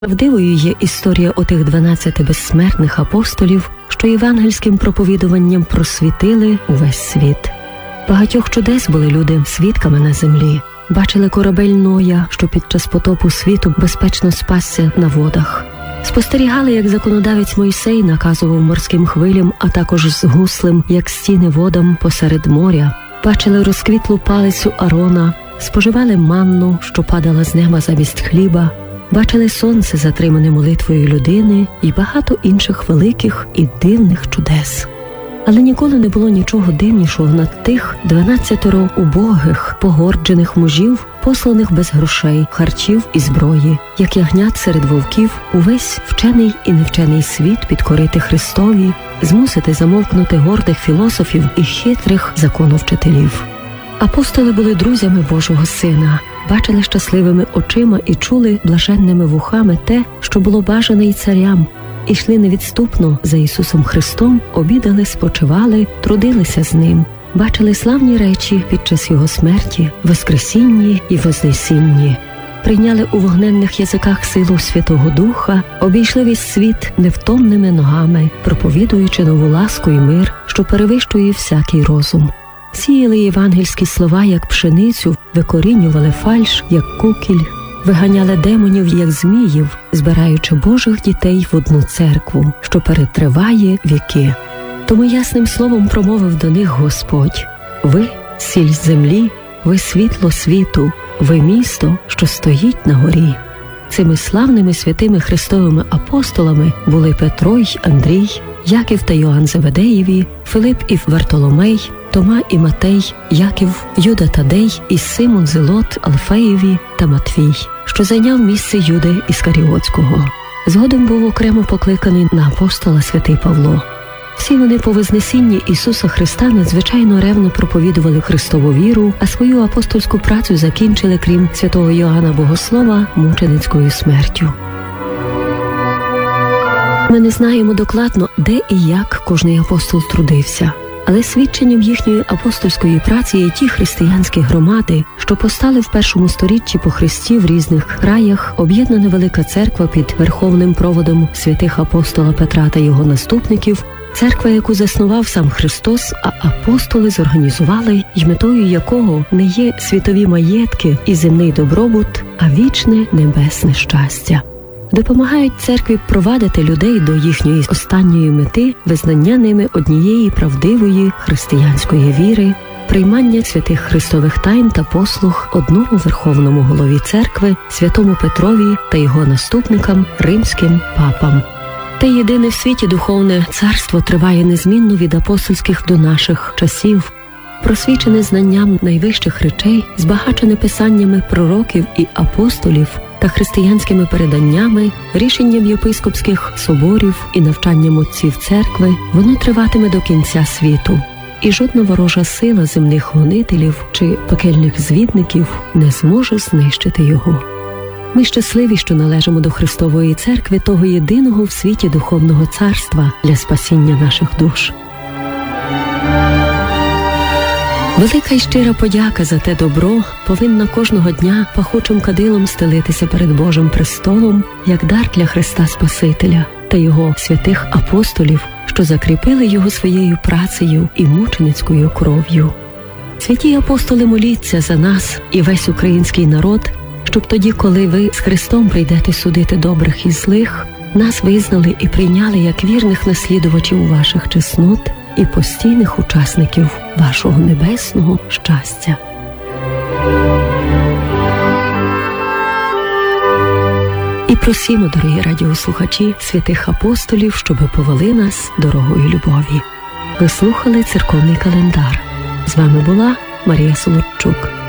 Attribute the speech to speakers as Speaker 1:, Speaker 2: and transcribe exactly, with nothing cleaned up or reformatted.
Speaker 1: Правдивою є історія отих дванадцяти безсмертних апостолів, що євангельським проповідуванням просвітили увесь світ. Багатьох чудес були люди свідками на землі. Бачили корабель Ноя, що під час потопу світу безпечно спасся на водах. Спостерігали, як законодавець Мойсей наказував морським хвилям, а також з гуслем, як стіни водам посеред моря. Бачили розквітлу палицю Арона, споживали манну, що падала з неба замість хліба. Бачили сонце, затримане молитвою людини, і багато інших великих і дивних чудес. Але ніколи не було нічого дивнішого над тих дванадцятеро убогих, погорджених мужів, посланих без грошей, харчів і зброї, як ягнят серед вовків, увесь вчений і невчений світ підкорити Христові, змусити замовкнути гордих філософів і хитрих законовчителів. Апостоли були друзями Божого Сина, бачили щасливими очима і чули блаженними вухами те, що було бажане й царям, і йшли невідступно за Ісусом Христом, обідали, спочивали, трудилися з Ним, бачили славні речі під час Його смерті, воскресінні і вознесінні, прийняли у вогненних язиках силу Святого Духа, обійшли весь світ невтомними ногами, проповідуючи нову ласку і мир, що перевищує всякий розум. Сіяли євангельські слова, як пшеницю, викорінювали фальш, як кукіль, виганяли демонів, як зміїв, збираючи Божих дітей в одну церкву, що перетриває віки. Тому ясним словом промовив до них Господь: «Ви – сіль землі, ви – світло світу, ви – місто, що стоїть на горі». Цими славними святими Христовими апостолами були Петро й Андрій, Яків та Йоанн Зеведеєві, Филип і Вартоломей, Тома і Матей, Яків, Юда Тадей і Симон Зелот Алфеєві та Матвій, що зайняв місце Юди Іскаріотського. Згодом був окремо покликаний на апостола святий Павло. Всі вони по Вознесінні Ісуса Христа надзвичайно ревно проповідували Христову віру, а свою апостольську працю закінчили, крім святого Йоанна Богослова, мученицькою смертю. Ми не знаємо докладно, де і як кожний апостол трудився, але свідченням їхньої апостольської праці є ті християнські громади, що постали в першому сторіччі по Христі в різних краях, об'єднана велика церква під верховним проводом святих апостола Петра та його наступників, церква, яку заснував сам Христос, а апостоли зорганізували, й метою якого не є світові маєтки і земний добробут, а вічне небесне щастя. Допомагають церкві провадити людей до їхньої останньої мети визнання ними однієї правдивої християнської віри, приймання святих Христових тайн та послуг одному верховному голові церкви, святому Петрові та його наступникам, римським папам. Те єдине в світі духовне царство триває незмінно від апостольських до наших часів, просвічене знанням найвищих речей, збагачене писаннями пророків і апостолів та християнськими переданнями, рішенням єпископських соборів і навчанням отців церкви, воно триватиме до кінця світу. І жодна ворожа сила земних гонителів чи пекельних звідників не зможе знищити його. Ми щасливі, що належимо до Христової церкви, того єдиного в світі духовного царства для спасіння наших душ. Велика й щира подяка за те добро повинна кожного дня пахучим кадилом стелитися перед Божим престолом, як дар для Христа Спасителя та Його святих апостолів, що закріпили Його своєю працею і мученицькою кров'ю. Святі апостоли, моліться за нас і весь український народ, щоб тоді, коли ви з Христом прийдете судити добрих і злих, нас визнали і прийняли як вірних наслідувачів ваших чеснот і постійних учасників вашого небесного щастя. І просімо, дорогі радіослухачі, святих апостолів, щоби повели нас дорогою любові. Ви слухали церковний календар. З вами була Марія Солодчук.